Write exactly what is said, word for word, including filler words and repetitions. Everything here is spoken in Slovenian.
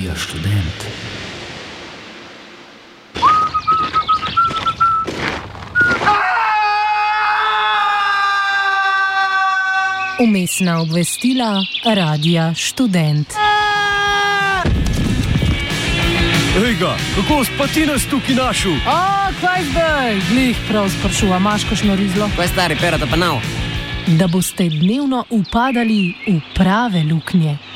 Radia Študent. Vmesna obvestila Radia Študent. Ejga, kako si pa ti nas tukaj našel? A, kaj zdaj? Glih prav sprašuva, imaš kakšno rizlo? Kaj stari, perata pa nav? Da boste dnevno upadali v prave luknje.